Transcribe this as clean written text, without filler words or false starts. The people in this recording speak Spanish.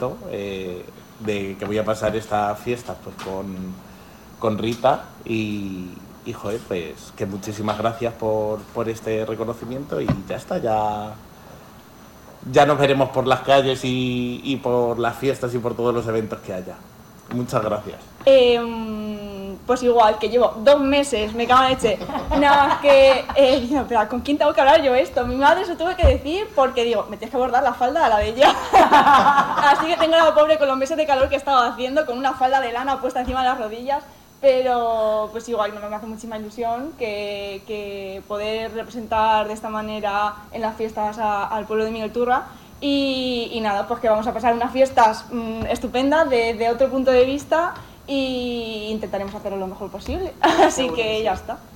esto, de que voy a pasar esta fiesta pues con Rita y joder, pues que muchísimas gracias por este reconocimiento y ya está, ya nos veremos por las calles y por las fiestas y por todos los eventos que haya. Muchas gracias. Pues igual, que llevo 2 meses, me cago en leche. Nada, que... digo, pero ¿con quién tengo que hablar yo esto? Mi madre se tuve que decir porque digo, me tienes que bordar la falda a la bella. Así que tengo a la pobre con los meses de calor que estaba haciendo, con una falda de lana puesta encima de las rodillas. Pero pues igual no me hace muchísima ilusión que poder representar de esta manera en las fiestas al pueblo de Miguel Turra. Y nada, pues que vamos a pasar unas fiestas estupendas de otro punto de vista y intentaremos hacerlo lo mejor posible. Así que ya está.